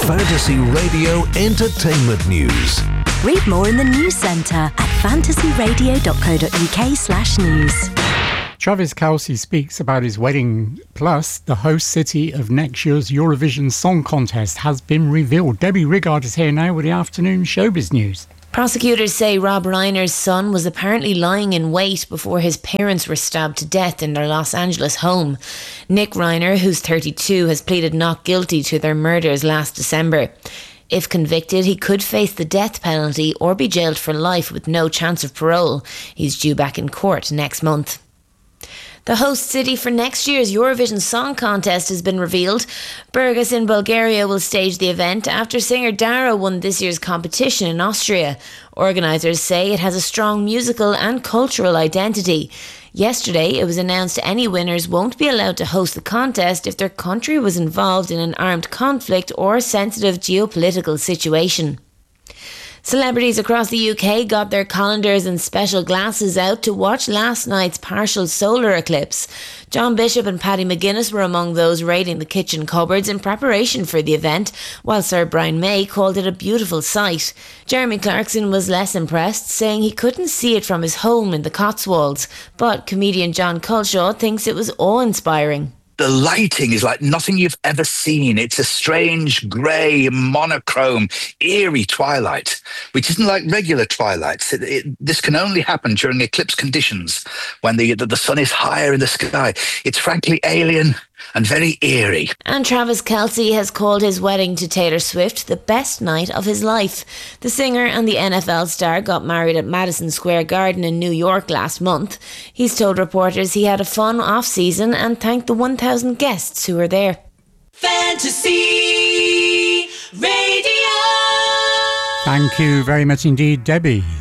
Fantasy Radio Entertainment News. Read more in the News Centre at fantasyradio.co.uk/news. Travis Kelce speaks about his wedding. Plus, the host city of next year's Eurovision Song Contest has been revealed. Debbie Riggard is here now with the afternoon showbiz news. Prosecutors say Rob Reiner's son was apparently lying in wait before his parents were stabbed to death in their Los Angeles home. Nick Reiner, who's 32, has pleaded not guilty to their murders last December. If convicted, he could face the death penalty or be jailed for life with no chance of parole. He's due back in court next month. The host city for next year's Eurovision Song Contest has been revealed. Burgas in Bulgaria will stage the event after singer Dara won this year's competition in Austria. Organisers say it has a strong musical and cultural identity. Yesterday, it was announced any winners won't be allowed to host the contest if their country was involved in an armed conflict or sensitive geopolitical situation. Celebrities across the UK got their colanders and special glasses out to watch last night's partial solar eclipse. John Bishop and Paddy McGuinness were among those raiding the kitchen cupboards in preparation for the event, while Sir Brian May called it a beautiful sight. Jeremy Clarkson was less impressed, saying he couldn't see it from his home in the Cotswolds, but comedian John Culshaw thinks it was awe-inspiring. The lighting is like nothing you've ever seen. It's a strange, grey, monochrome, eerie twilight, which isn't like regular twilights. This can only happen during eclipse conditions, when the sun is higher in the sky. It's frankly alien and very eerie. And Travis Kelce has called his wedding to Taylor Swift the best night of his life. The singer and the NFL star got married at Madison Square Garden in New York last month. He's told reporters he had a fun off-season and thanked the 1,000 guests who were there. Fantasy Radio. Thank you very much indeed, Debbie.